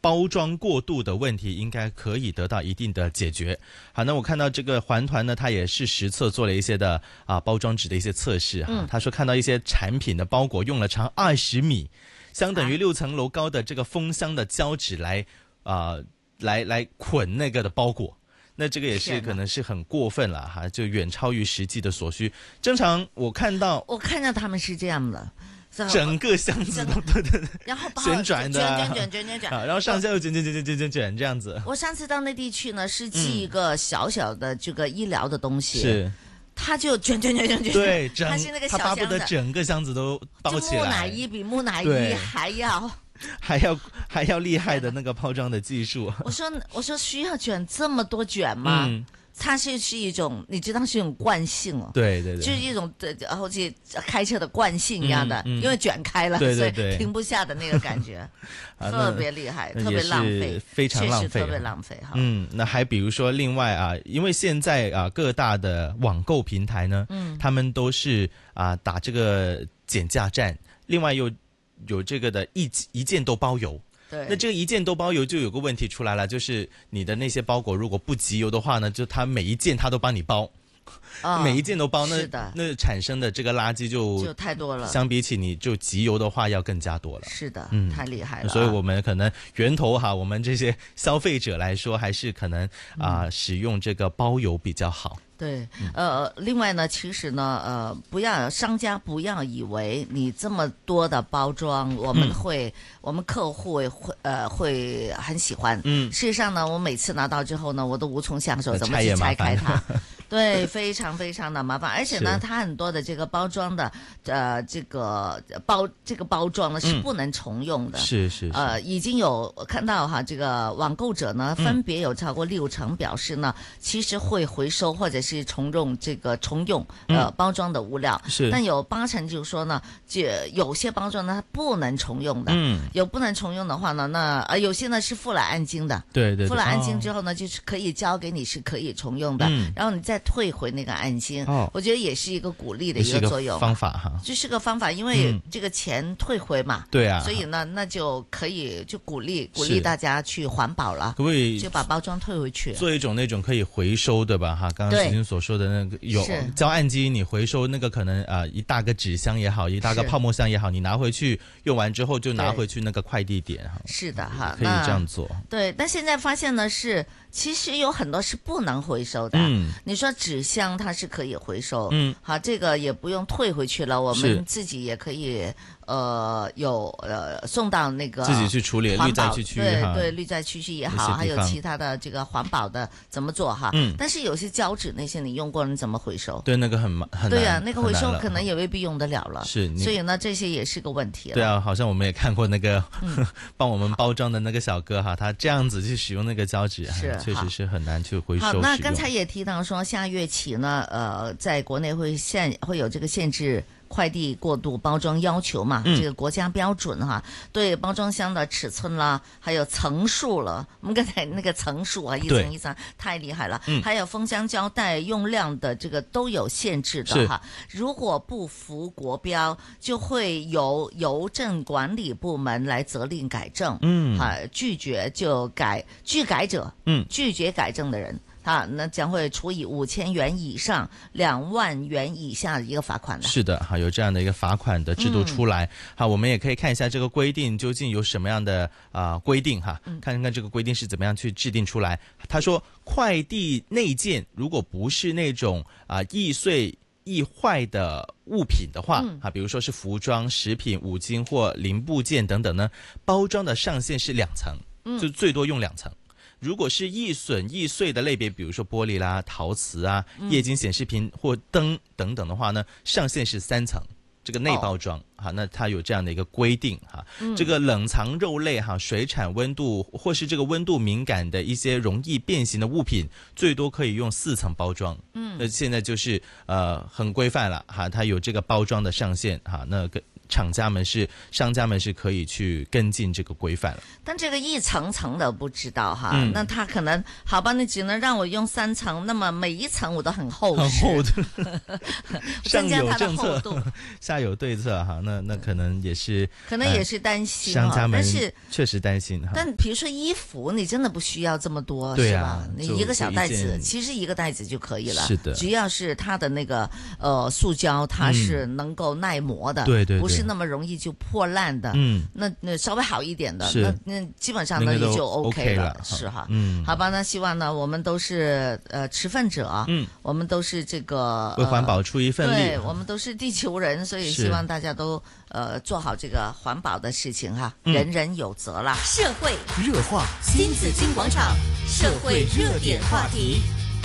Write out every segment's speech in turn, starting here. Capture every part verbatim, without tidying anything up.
包装过度的问题应该可以得到一定的解决。好，那我看到这个环团呢，它也是实测做了一些的啊包装纸的一些测试哈、嗯。他说看到一些产品的包裹用了长二十米，相等于六层楼高的这个封箱的胶纸来啊、呃、来来捆那个的包裹。那这个也是可能是很过分了哈，就远超于实际的所需。正常我看到， 我看到他们是这样的， 整个箱子都对对对， 然后旋转的、啊， 卷卷卷卷卷卷， 然后上下又卷卷卷卷卷卷卷这样子。 我上次到内地去呢，是寄一个小小的这个医疗的东西， 嗯、是， 他就卷卷卷卷卷， 对， 他是那个小箱子， 他巴不得整个箱子都包起来。 木乃伊比木乃伊还要。 还要还要厉害的那个包装的技术。 我说我说需要卷这么多卷吗？嗯，它是是一种，你知道是一种惯性哦。 对对对， 就是一种好似开车的惯性一样的，嗯嗯、因为卷开了， 对对对， 所以停不下的那个感觉，啊、特别厉害，特别浪费， 非常浪费， 特别浪费哈。 嗯，那还比如说另外啊，因为现在啊各大的网购平台呢，嗯，他们都是啊打这个减价战，另外又有这个的一一件都包邮。 对， 那这个一件都包邮就有个问题出来了，就是你的那些包裹如果不集邮的话呢，就它每一件它都帮你包，哦、每一件都包，那那产生的这个垃圾就就太多了。 相比起你就集邮的话要更加多了。 是的，嗯，太厉害了。 所以我们可能源头哈，我们这些消费者来说，还是可能啊、呃、使用这个包邮比较好。 对，呃，另外呢，其实呢，呃，不要商家不要以为你这么多的包装，我们会，嗯、我们客户会呃会很喜欢。嗯，事实上呢，我每次拿到之后呢，我都无从下手，怎么去拆开它？对，非常非常的麻烦，而且呢，它很多的这个包装的呃这个包这个包装呢是不能重用的。 嗯、是, 是是。 呃，已经有看到哈，这个网购者呢，分别有超过六成表示呢，嗯、其实会回收或者是是重用这个重用呃包装的物料， 是， 但有八成就是说呢，就有些包装呢它不能重用的，嗯，有不能重用的话呢，那呃有些呢是付了按金的， 对 对, 对， 付了按金之后呢，哦、就是可以交给你是可以重用的，嗯、然后你再退回那个按金，哦，我觉得也是一个鼓励的一个作用， 方法哈， 这是个方法，因为这个钱退回嘛， 对啊， 所以呢，那就可以就鼓励鼓励大家去环保了， 可不可以就把包装退回去， 做一种那种可以回收的吧？哈，刚刚时间所说的那个有交按金，你回收那个可能啊、呃、一大个纸箱也好，一大个泡沫箱也好，你拿回去用完之后就拿回去那个快递点哈。 是的哈， 可以这样做。 对，但现在发现呢是，其实有很多是不能回收的。嗯，你说纸箱它是可以回收，嗯，好，这个也不用退回去了，我们自己也可以。呃，有呃送到那个自己去处理绿在区区， 对对，绿在区区也好，还有其他的这个环保的怎么做哈？嗯，但是有些胶纸那些你用过了，你怎么回收？ 对，那个很很对啊，那个回收可能也未必用得了了。 是， 所以呢，这些也是个问题了。 对啊，好像我们也看过那个、嗯、帮我们包装的那个小哥哈，他这样子去使用那个胶纸， 是确实是很难去回收。 好，那刚才也提到说，下月起呢，呃，在国内会限会有这个限制。快递过度包装要求嘛，嗯、这个国家标准哈，对包装箱的尺寸啦，还有层数了，我们刚才那个层数啊，一层一层太厉害了，嗯、还有封箱胶带用量的这个都有限制的哈。如果不符国标，就会由邮政管理部门来责令改正，嗯，啊，拒绝就改，拒改者，嗯，拒绝改正的人。啊，那将会处以五千元以上两万元以下的一个罚款的。 是的，哈，有这样的一个罚款的制度出来。嗯、好，我们也可以看一下这个规定究竟有什么样的啊、呃、规定哈，嗯、看看这个规定是怎么样去制定出来。他说，快递内件如果不是那种啊、呃、易碎易坏的物品的话，嗯、啊，比如说是服装、食品、五金或零部件等等呢，包装的上限是两层，嗯、就最多用两层。如果是易损易碎的类别，比如说玻璃啦、陶瓷啊、液晶显示屏或灯等等的话呢，上限是三层。这个内包装哈、哦，那它有这样的一个规定哈。嗯、这个冷藏肉类哈，水产温度或是这个温度敏感的一些容易变形的物品，最多可以用四层包装。嗯，那现在就是呃很规范了哈，它有这个包装的上限哈。那个厂家们是商家们是可以去跟进这个规范了。 但这个一层层的不知道哈， 嗯、 那他可能好吧，你只能让我用三层，那么每一层我都很厚很厚的，上有政策，下有对策哈，那那可能也是， 可能也是担心、 呃、商家们但是确实担心哈。 但比如说衣服，你真的不需要这么多， 对啊、 是吧？你一个小袋子，其实一个袋子就可以了。 是的， 只要是它的那个呃塑胶，它是能够耐磨的， 嗯、对, 对对， 不是那么容易就破烂的。 嗯， 那那稍微好一点的， 那那基本上呢也就 OK 了，了是哈。 嗯， 好吧，那希望呢我们都是呃持份者，嗯，我们都是这个、呃、 为环保出一份力， 对，我们都是地球人，所以希望大家都呃做好这个环保的事情哈，嗯、人人有责啦。 社会热话，新紫金广场，社会热点话题。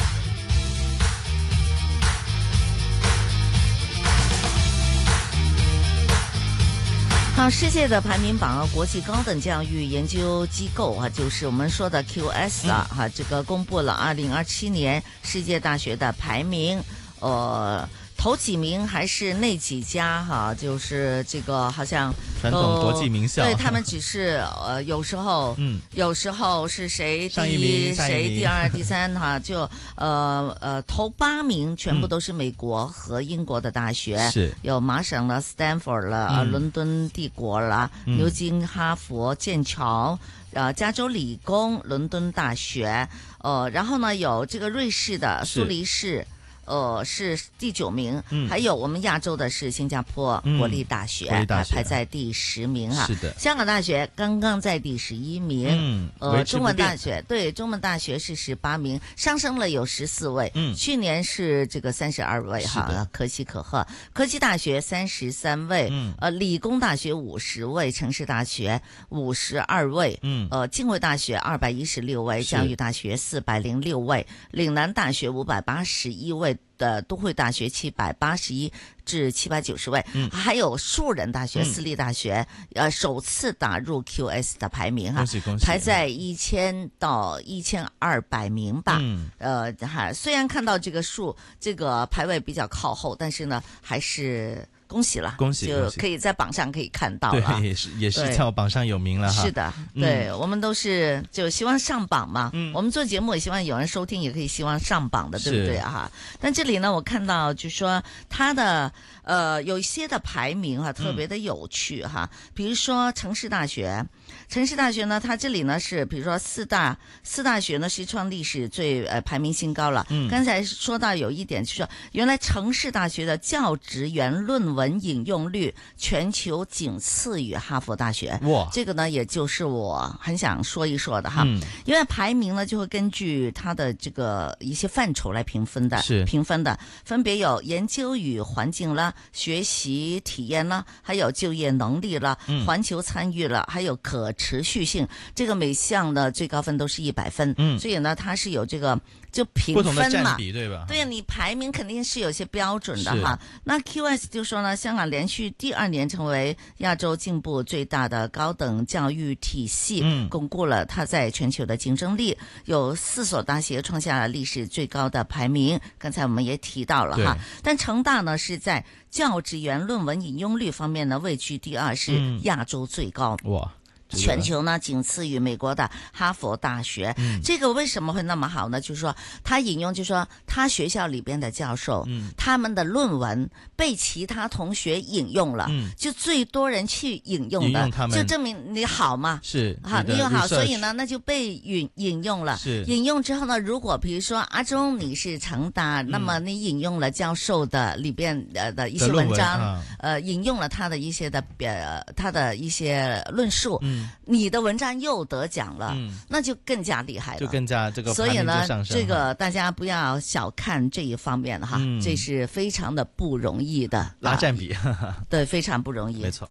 好，世界的排名榜啊，国际高等教育研究机构啊，就是我们说的 Q S 啊，哈、嗯，这个公布了二零二七年世界大学的排名，呃。头几名还是那几家哈，就是这个好像传统国际名校， 对他们只是呃有时候，嗯，有时候是谁第一，谁第二、第三哈，就呃呃头八名全部都是美国和英国的大学， 是、嗯、 有麻省了、Stanford 了、嗯、伦敦帝国了、嗯、牛津、哈佛、剑桥。呃，加州理工、伦敦大学，呃，然后呢有这个瑞士的苏黎世。呃，是第九名、嗯，还有我们亚洲的是新加坡国立大学，嗯、大学排在第十名哈。 是的， 香港大学刚刚在第十一名。嗯，呃，中文大学对，中文大学是十八名，上升了有十四位。嗯，去年是这个三十二位哈，可喜可贺。科技大学三十三位，嗯，呃，理工大学五十位，城市大学五十二位，嗯，呃，浸会大学二百一十六位，教育大学四百零六位，岭南大学五百八十一位。的都会大学七百八十一至七百九十位，嗯，还有树人大学、嗯、私立大学，呃，首次打入 Q S 的排名哈， 恭喜恭喜， 排在一千到一千二百名吧，嗯，呃，哈，虽然看到这个数，这个排位比较靠后，但是呢，还是。恭喜了， 恭喜， 就可以在榜上可以看到了， 对，也是也是在榜上有名了哈。 是的，对、嗯、我们都是就希望上榜嘛、嗯。我们做节目也希望有人收听，也可以希望上榜的，对不对啊？哈。但这里呢，我看到就说它的呃有一些的排名哈、啊、特别的有趣哈、嗯，比如说城市大学。城市大学呢，它这里呢是，比如说四大四大学呢是创历史最呃排名新高了。嗯，刚才说到有一点，就是说原来城市大学的教职员论文引用率全球仅次于哈佛大学。哇，这个呢也就是我很想说一说的哈，嗯、因为排名呢就会根据它的这个一些范畴来评分的， 是评分的，分别有研究与环境啦、学习体验啦，还有就业能力啦、嗯、环球参与了，还有可持续性，这个每项的最高分都是一百分，嗯，所以呢，它是有这个就评分嘛， 不同的占比对吧？ 对呀，你排名肯定是有些标准的哈。那 Q S 就说呢，香港连续第二年成为亚洲进步最大的高等教育体系，嗯，巩固了它在全球的竞争力。有四所大学创下了历史最高的排名，刚才我们也提到了哈。但成大呢是在教职员论文引用率方面呢位居第二，是亚洲最高。嗯、哇！全球呢仅次于美国的哈佛大学、嗯、这个为什么会那么好呢？就是说他引用就是说他学校里边的教授、嗯、他们的论文被其他同学引用了、嗯、就最多人去引用的引用他们就证明你好嘛， 是好你又好，所以呢那就被引引用了， 是引用之后呢，如果比如说阿中你是成大、嗯、那么你引用了教授的里边呃的一些文章文、啊、呃引用了他的一些的呃他的一些论述，嗯，你的文章又得奖了、嗯，那就更加厉害了， 就更加这个所以呢，这个大家不要小看这一方面哈、嗯，这是非常的不容易的拉占比， 啊、对，非常不容易， 没错。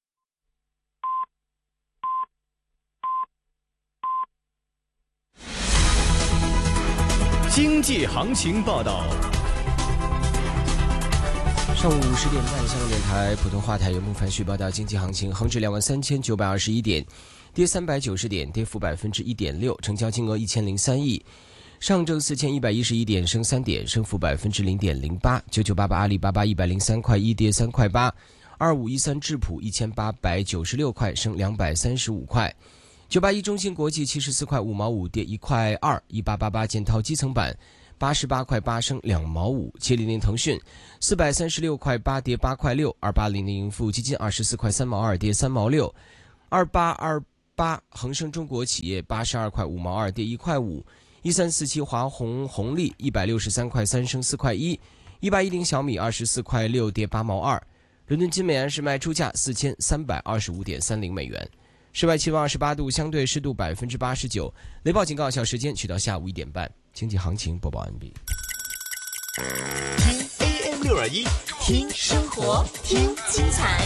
经济行情报道。上午十点半，香港电台普通话台由孟凡旭报道经济行情。恒指两万三千九百二十一点，跌三百九十点，跌幅百分之一点六，成交金额一千零三亿。上证四千一百一十一点，升三点，升幅百分之零点零八。九九八八阿里巴巴一百零三块一，跌三块八。 二五一三质朴一千八百九十六块，升两百三十五块。九八一中芯国际七十四块五毛五，跌一块二。一八八八建滔基层板八十八块八，升两毛五。七零零腾讯四百三十六块八，跌八块六。二八零零盈富基金二十四块三毛二，跌三毛六。二八二八恒生中国企业八十二块五毛二，跌一块五。一三四七华虹红利一百六十三块三，升四块一。一八一零小米二十四块六，跌八毛二。伦敦金每安士卖出价四千三百二十五点三零美元。室外气温二十八度，相对湿度百分之八十九。雷暴警告有效时间取到下午一点半。经济行情播报完毕。 听 A M 六二一，听生活，听精彩，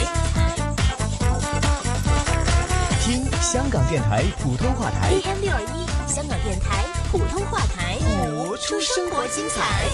听香港电台普通话台 A M 六二一，香港电台普通话台， 活出生活精彩。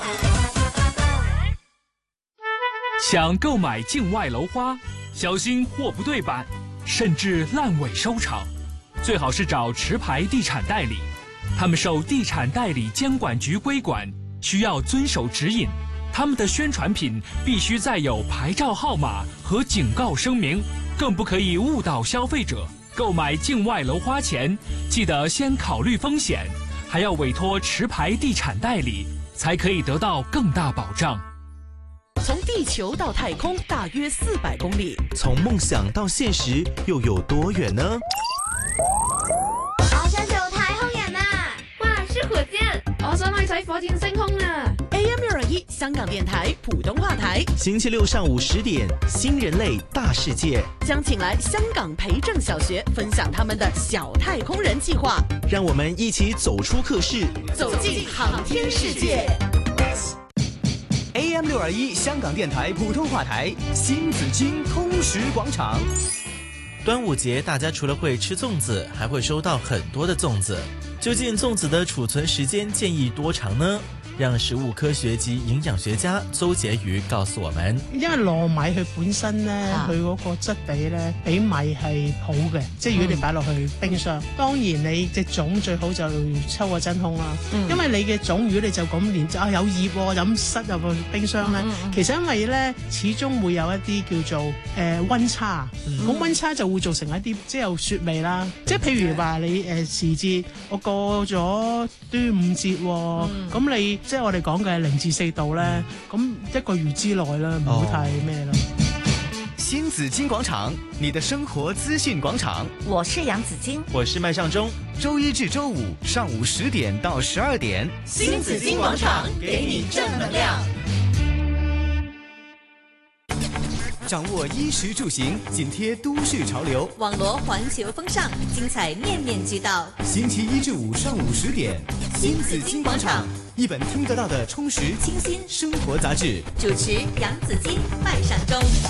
想购买境外楼花，小心货不对版，甚至烂尾收场，最好是找持牌地产代理，他们受地产代理监管局规管，需要遵守指引。他们的宣传品必须载有牌照号码和警告声明，更不可以误导消费者。购买境外楼花前，记得先考虑风险，还要委托持牌地产代理，才可以得到更大保障。 从地球到太空大约四百公里， 从梦想到现实又有多远呢？ 我想做太空人啊！哇，是火箭！我想去睇火箭升空啊 ！A M 六二一香港电台普通话台， 星期六上午十点，新人类大世界将请来香港培正小学分享他们的小太空人计划， 让我们一起走出课室， 走进航天世界。 A M 六二一香港电台普通话台，新紫荆通识广场。 端午节大家除了会吃粽子，还会收到很多的粽子。究竟粽子的储存時間建議多長呢？讓食物科學及營養學家鄒婕妤告訴我們。 因為糯米佢本身咧，佢嗰個質地咧比米係好嘅，即係如果你擺落去冰箱，嗯、當然你隻粽最好就抽個真空啦。嗯、因為你嘅粽如果你就咁連啊有葉喎，咁塞入個冰箱咧，嗯嗯、其實因為咧始終會有一啲叫做誒溫、呃、差，咁溫、嗯、差就會造成一啲即係有雪味啦。嗯、即係譬如話你誒、呃、時節，我過咗端午節喎，咁、嗯、你。即係我哋講嘅零至四度咧，咁一個月之內啦，唔好太咩啦。 新紫荊廣場，你的生活資訊廣場。 我是楊紫荊， 我是麥尚中。 周一至周五上午十點到十二點， 新紫荊廣場給你正能量。 掌握衣食住行，緊貼都市潮流， 網羅環球風尚，精彩面面俱到。 星期一至五上午十點，新紫荊廣場，一本聽得到的充實清新生活雜誌。 主持楊紫荊、麥尚中。